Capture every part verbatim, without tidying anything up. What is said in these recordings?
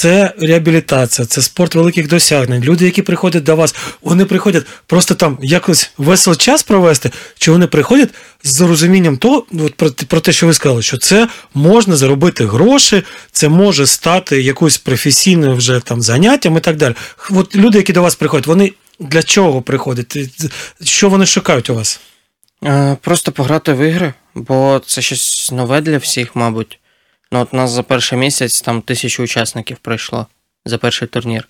це реабілітація, це спорт великих досягнень. Люди, які приходять до вас, вони приходять просто там якось веселий час провести, чи вони приходять з розумінням того, от про, про те, що ви сказали, що це можна заробити гроші, це може стати якоюсь професійною вже там заняттям і так далі. От люди, які до вас приходять, вони для чого приходять? Що вони шукають у вас? Просто пограти в ігри, бо це щось нове для всіх, мабуть. Ну, от у нас за перший місяць там тисячу учасників пройшло за перший турнір.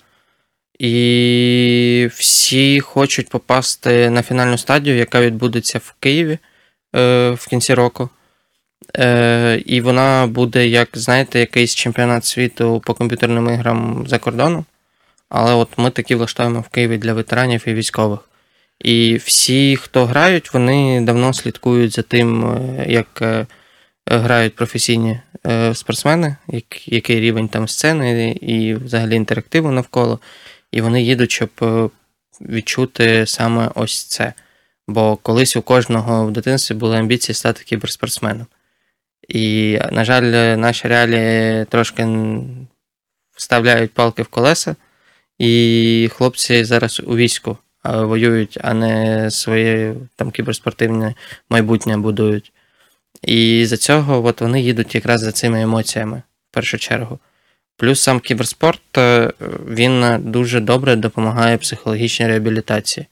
І всі хочуть попасти на фінальну стадію, яка відбудеться в Києві е, в кінці року. Е, і вона буде, як, знаєте, якийсь чемпіонат світу по комп'ютерним іграм за кордоном. Але от ми такі влаштуємо в Києві для ветеранів і військових. І всі, хто грають, вони давно слідкують за тим, як грають професійні спортсмени, який рівень там сцени і взагалі інтерактиву навколо. І вони їдуть, щоб відчути саме ось це. Бо колись у кожного в дитинстві були амбіції стати кіберспортсменом. І, на жаль, наші реалії трошки вставляють палки в колеса, і хлопці зараз у війську воюють, а не своє там кіберспортивне майбутнє будують. І за цього от вони їдуть якраз за цими емоціями, в першу чергу. Плюс сам кіберспорт, він дуже добре допомагає психологічній реабілітації.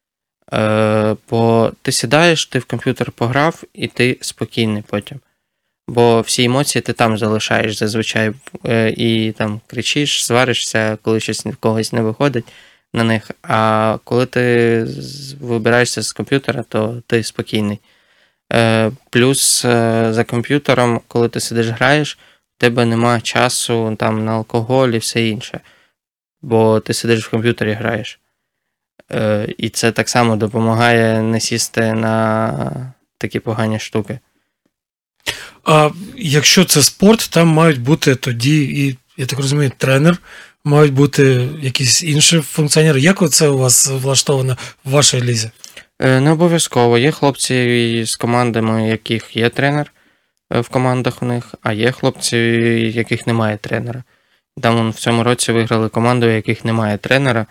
Бо ти сідаєш, ти в комп'ютер пограв, і ти спокійний потім. Бо всі емоції ти там залишаєш зазвичай, і там кричиш, сваришся, коли щось в когось не виходить на них. А коли ти вибираєшся з комп'ютера, то ти спокійний. Плюс за комп'ютером, коли ти сидиш граєш, в тебе немає часу там, на алкоголь і все інше. Бо ти сидиш в комп'ютері і граєш. І це так само допомагає не сісти на такі погані штуки. А якщо це спорт, там мають бути тоді, і, я так розумію, тренер, мають бути якісь інші функціонери. Як це у вас влаштовано в вашій лізі? Не обов'язково. Є хлопці з командами, яких є тренер в командах у них, а є хлопці, яких немає тренера. Там в цьому році виграли команду, яких немає тренера,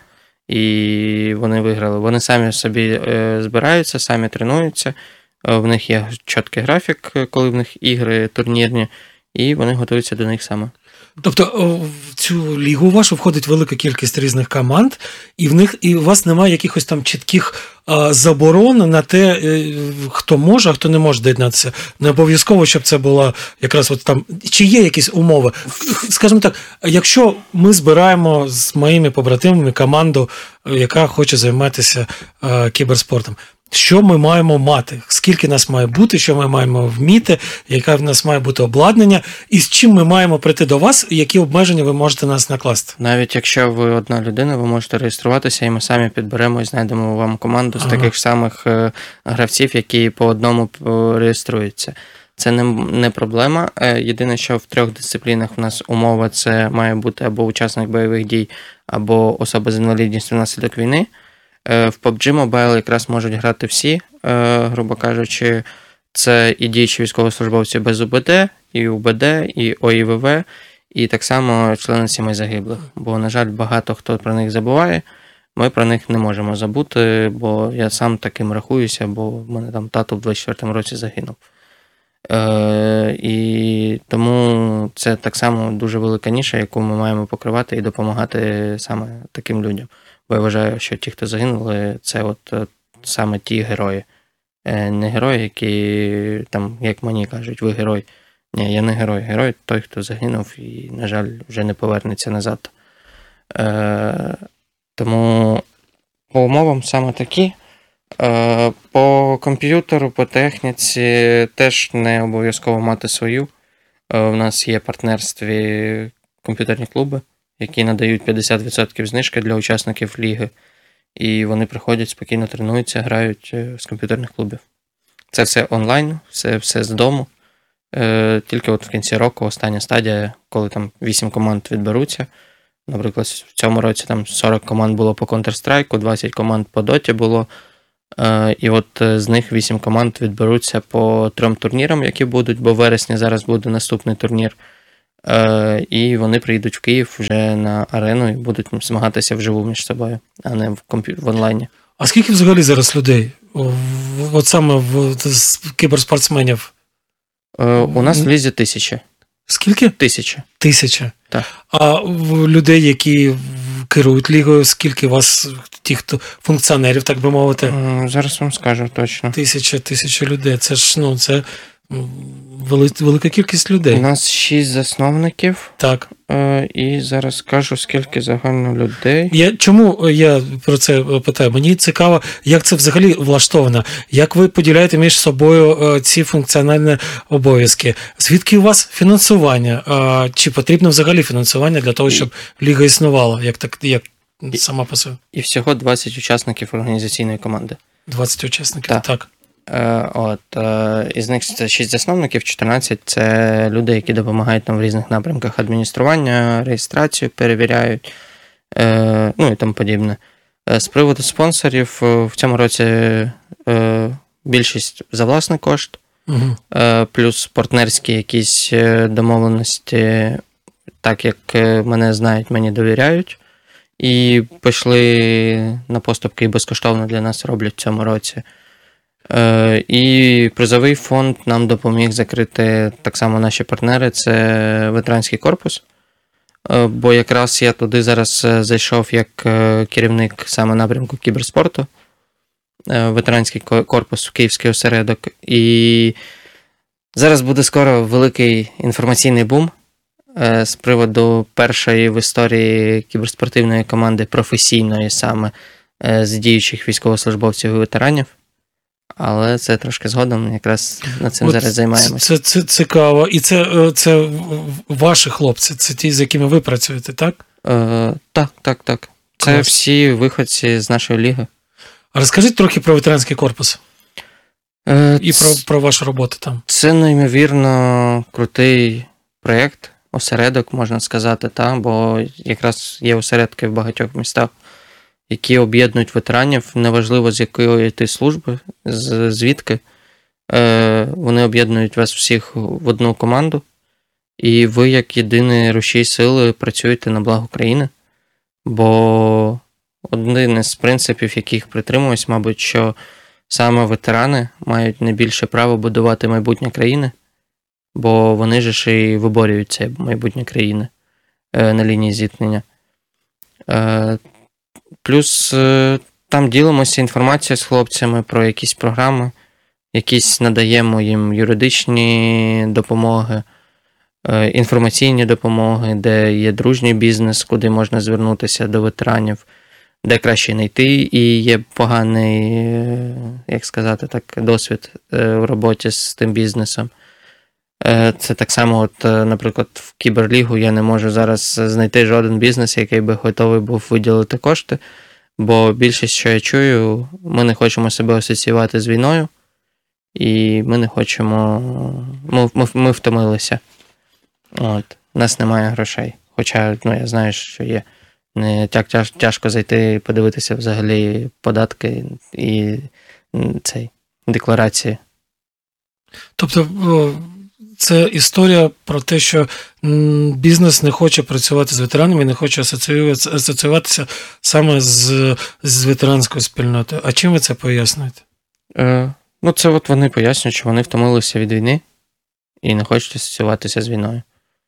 і вони виграли. Вони самі собі збираються, самі тренуються, в них є чіткий графік, коли в них ігри турнірні, і вони готуються до них саме. Тобто в цю лігу вашу входить велика кількість різних команд, і в них і у вас немає якихось там чітких а, заборон на те, хто може, а хто не може доєднатися. Не обов'язково, щоб це було якраз от там. Чи є якісь умови? Скажімо так, якщо ми збираємо з моїми побратимами команду, яка хоче займатися а, кіберспортом, що ми маємо мати? Скільки нас має бути, що ми маємо вміти, яке в нас має бути обладнання, і з чим ми маємо прийти до вас, які обмеження ви можете нас накласти? Навіть якщо ви одна людина, ви можете реєструватися, і ми самі підберемо і знайдемо вам команду з ага. таких самих гравців, які по одному реєструються. Це не, не проблема. Єдине, що в трьох дисциплінах в нас умова, це має бути або учасник бойових дій, або особа з інвалідністю внаслідок війни. В паб джі Mobile якраз можуть грати всі, грубо кажучи, це і діючі військовослужбовці без УБД, і УБД, і о і ве ве, і так само члени сімей загиблих. Бо, на жаль, багато хто про них забуває, ми про них не можемо забути, бо я сам таким рахуюся, бо в мене там тато в двадцять четвертому році загинув. Е, і тому це так само дуже велика ніша, яку ми маємо покривати і допомагати саме таким людям. Бо я вважаю, що ті, хто загинули, це от саме ті герої. Не герої, які, там, як мені кажуть, ви герой. Ні, я не герой. Герой – той, хто загинув і, на жаль, вже не повернеться назад. Е, тому по умовам саме такі. Е, по комп'ютеру, по техніці теж не обов'язково мати свою. Е, у нас є в партнерстві комп'ютерні клуби, які надають п'ятдесят відсотків знижки для учасників ліги. І вони приходять, спокійно тренуються, грають з комп'ютерних клубів. Це все онлайн, все, все з дому. Е, тільки от в кінці року остання стадія, коли там вісім команд відберуться. Наприклад, в цьому році там сорок команд було по Counter-Strike, двадцять команд по Доті було. Е, і от з них вісім команд відберуться по трьом турнірам, які будуть, бо в вересні зараз буде наступний турнір. Е, і вони приїдуть в Київ вже на арену і будуть змагатися вживу між собою, а не в, комп'ю... в онлайні. А скільки взагалі зараз людей? В- От саме в з кіберспортсменів? Е, у нас в лізі тисяча. Скільки? Тисяча. Тисяча. Так. А в людей, які керують лігою, скільки у вас ті, хто функціонерів, так би мовити? Е, зараз вам скажу точно. Тисяча, тисяча людей. Це ж, ну, це м, вели- велика кількість людей. У нас шість засновників, Так. е, і зараз скажу, скільки загально людей. Я, чому я про це питаю? Мені цікаво, як це взагалі влаштовано, як ви поділяєте між собою е, ці функціональні обов'язки, звідки у вас фінансування, А чи потрібно взагалі фінансування для того, щоб ліга існувала, як так, як сама по собі? І всього двадцять учасників організаційної команди. двадцять учасників, Так. так. Е, От, е, із них це шість засновників, чотирнадцять це люди, які допомагають нам в різних напрямках адміністрування, реєстрацію перевіряють, е, ну і тому подібне. Е, З приводу спонсорів, е, в цьому році е, більшість за власний кошт, Угу. е, плюс партнерські якісь е, домовленості, так як е, мене знають, мені довіряють. І пішли на поступки і безкоштовно для нас роблять в цьому році. Е, І призовий фонд нам допоміг закрити так само наші партнери, це ветеранський корпус. Е, Бо якраз я туди зараз е, зайшов як е, керівник саме напрямку кіберспорту. Е, Ветеранський ко- корпус, Київський осередок. І зараз буде скоро великий інформаційний бум е, з приводу першої в історії кіберспортивної команди, професійної саме, е, з діючих військовослужбовців і ветеранів. Але це трошки згодом, якраз над цим От зараз займаємося. Це, це цікаво. І це, е, це ваші хлопці, це ті, з якими ви працюєте, так? Е, так, так, так. Це Клас. всі виходці з нашої ліги. А розкажіть трохи про ветеранський корпус Е, і про, про вашу роботу там. Це неймовірно крутий проєкт, осередок, можна сказати, та, бо якраз є осередки в багатьох містах, які об'єднують ветеранів, неважливо з якої ти служби, з, звідки. Е, вони об'єднують вас всіх в одну команду, і ви, як єдиний рушій сили, працюєте на благо країни. Бо один із принципів, яких притримуюсь, мабуть, що саме ветерани мають найбільше право будувати майбутнє країни, бо вони же ж і виборюють це майбутнє країни е, на лінії зіткнення. Е, плюс е, там ділимося інформацією з хлопцями про якісь програми, якісь надаємо їм юридичні допомоги, е, інформаційні допомоги, де є дружній бізнес, куди можна звернутися до ветеранів, де краще не йти, і є поганий, е, як сказати так, досвід е, в роботі з тим бізнесом. Е, Це так само, от, е, наприклад, в Кіберлігу я не можу зараз знайти жоден бізнес, який би готовий був виділити кошти, бо більшість, що я чую, ми не хочемо себе асоціювати з війною, і ми не хочемо, ми, ми, ми втомилися. От. У нас немає грошей. Хоча, ну, я знаю, що є. Не так тяж, тяжко зайти, подивитися взагалі податки і м, цей, декларації. Тобто о, це історія про те, що м, бізнес не хоче працювати з ветеранами, не хоче асоціюватися, асоціюватися саме з, з ветеранською спільнотою. А чим ви це пояснюєте? Е, ну, це от вони пояснюють, що вони втомилися від війни і не хочуть асоціюватися з війною.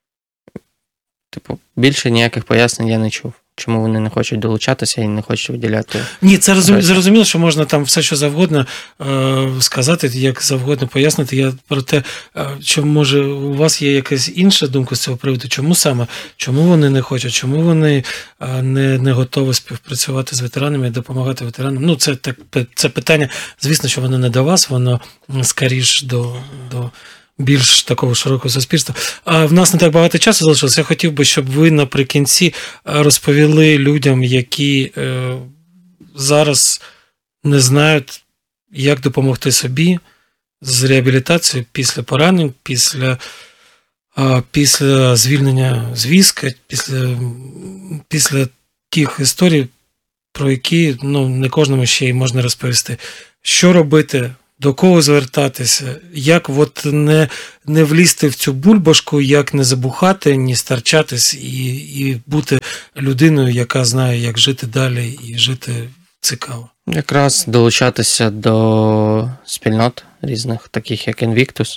Типу, більше ніяких пояснень я не чув. Чому вони не хочуть долучатися і не хочуть виділяти. Ні, це розум... зрозуміло, що можна там все, що завгодно е- сказати, як завгодно пояснити. Я про те, е- що, може, у вас є якась інша думка з цього приводу, чому саме, чому вони не хочуть, чому вони е- не, не готові співпрацювати з ветеранами і допомагати ветеранам. Ну, це, так, це питання, звісно, що воно не до вас, воно скоріш до... до... більш такого широкого суспільства. А в нас не так багато часу залишилося. Я хотів би, щоб ви наприкінці розповіли людям, які е, зараз не знають, як допомогти собі з реабілітацією після поранень, після, е, після звільнення з війська, після, після тих історій, про які ну, не кожному ще й можна розповісти. Що робити до кого звертатися, як от не, не влізти в цю бульбашку, як не забухати, не старчатись і, і бути людиною, яка знає, як жити далі і жити цікаво. Якраз долучатися до спільнот різних, таких як Invictus,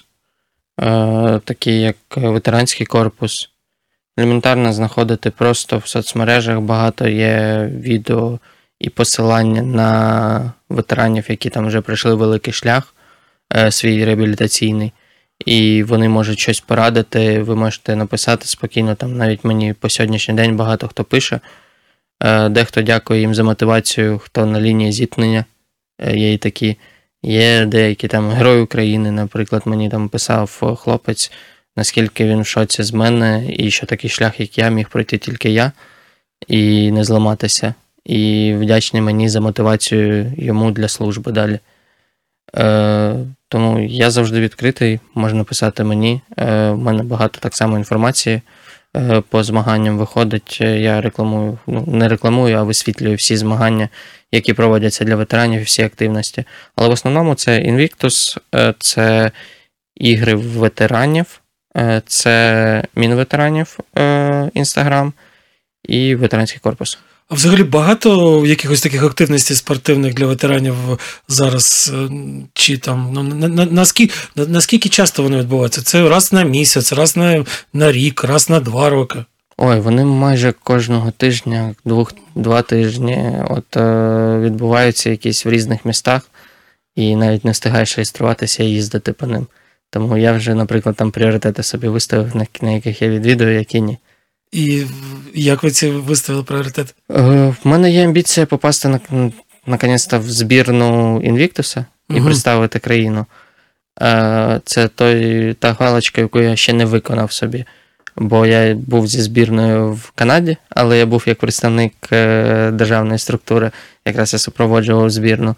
такі як ветеранський корпус. Елементарно знаходити просто в соцмережах, багато є відео і посилання на ветеранів, які там вже пройшли великий шлях, свій реабілітаційний, і вони можуть щось порадити, ви можете написати спокійно, там навіть мені по сьогоднішній день багато хто пише, дехто дякує їм за мотивацію, хто на лінії зіткнення, є і такі. Є деякі там герої України, наприклад, мені там писав хлопець, наскільки він в шоці з мене, і що такий шлях, як я, міг пройти тільки я, і не зламатися. І вдячний мені за мотивацію йому для служби далі. Е, тому я завжди відкритий, можна писати мені. Е, в мене багато так само інформації е, по змаганням виходить. Я рекламую, ну, не рекламую, а висвітлюю всі змагання, які проводяться для ветеранів, всі активності. Але в основному це Invictus, е, це ігри ветеранів, е, це мінветеранів Інстаграм е, і ветеранський корпус. А взагалі багато якихось таких активностей спортивних для ветеранів зараз, чи там, ну, на, на, наскільки, на, наскільки часто вони відбуваються? Це раз на місяць, раз на, на рік, раз на два роки? Ой, вони майже кожного тижня, двох, два тижні от, е, відбуваються якісь в різних містах, і навіть не встигаєш реєструватися і їздити по ним. Тому я вже, наприклад, там пріоритети собі виставив, на, на яких я відвідую, які ні. І як ви ці виставили пріоритет? В мене є амбіція попасти на, наконець-то в збірну Інвіктуса і угу. представити країну. Це той, та галочка, яку я ще не виконав собі. Бо я був зі збірною в Канаді, але я був як представник державної структури, якраз я супроводжував збірну.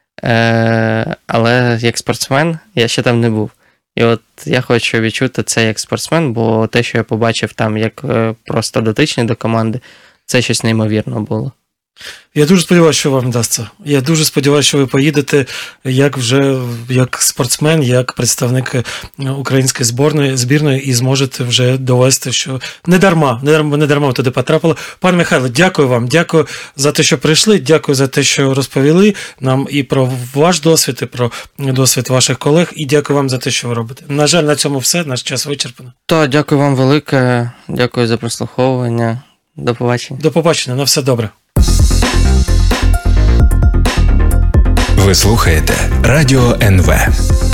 Але як спортсмен я ще там не був. І от я хочу відчути це як спортсмен, бо те, що я побачив там як просто дотичний до команди, це щось неймовірно було. Я дуже сподіваюся, що вам вдасться. Я дуже сподіваюся, що ви поїдете як вже як спортсмен, як представник української збірної, збірної і зможете вже довести, що не дарма, не дарма, не дарма туди потрапили. Пане Михайло, дякую вам, дякую за те, що прийшли, дякую за те, що розповіли нам і про ваш досвід, і про досвід ваших колег, і дякую вам за те, що ви робите. На жаль, на цьому все, наш час вичерпано. Так, дякую вам велике, дякую за прослуховування. До побачення. До побачення, на все добре. Ви слухаєте Радіо ен ве.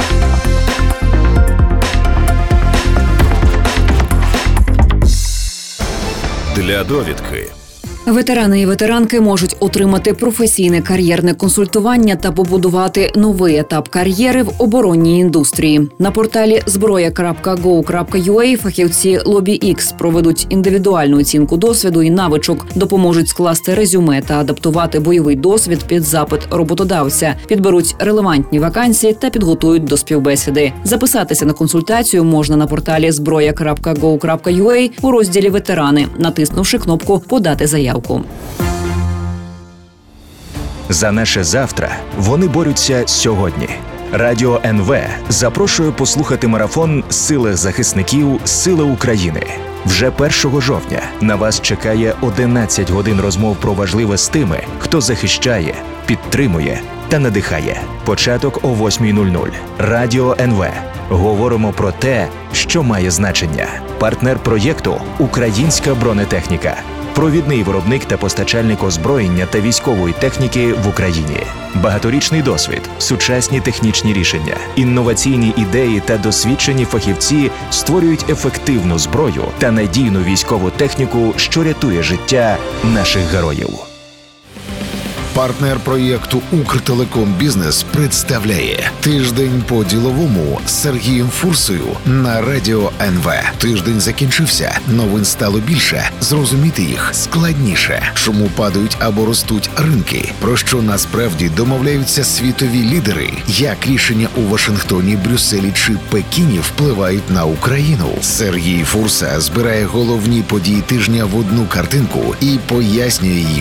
Для довідки. Ветерани і ветеранки можуть отримати професійне кар'єрне консультування та побудувати новий етап кар'єри в оборонній індустрії. На порталі зброя крапка гов крапка ю а фахівці LobbyX проведуть індивідуальну оцінку досвіду і навичок, допоможуть скласти резюме та адаптувати бойовий досвід під запит роботодавця, підберуть релевантні вакансії та підготують до співбесіди. Записатися на консультацію можна на порталі зброя крапка гов крапка ю а у розділі «Ветерани», натиснувши кнопку «Подати заявку». За наше завтра вони борються сьогодні. Радіо ен ве запрошує послухати марафон «Сили захисників. Сили України». Вже першого жовтня на вас чекає одинадцять годин розмов про важливе з тими, хто захищає, підтримує та надихає. Початок о восьмій нуль нуль. Радіо ен ве. Говоримо про те, що має значення. Партнер проєкту «Українська бронетехніка». Провідний виробник та постачальник озброєння та військової техніки в Україні. Багаторічний досвід, сучасні технічні рішення, інноваційні ідеї та досвідчені фахівці створюють ефективну зброю та надійну військову техніку, що рятує життя наших героїв. Партнер проєкту «Укртелеком-Бізнес» представляє «Тиждень по-діловому» з Сергієм Фурсою на Радіо ен ве. Тиждень закінчився, новин стало більше, зрозуміти їх складніше. Чому падають або ростуть ринки? Про що насправді домовляються світові лідери? Як рішення у Вашингтоні, Брюсселі чи Пекіні впливають на Україну? Сергій Фурса збирає головні події тижня в одну картинку і пояснює їх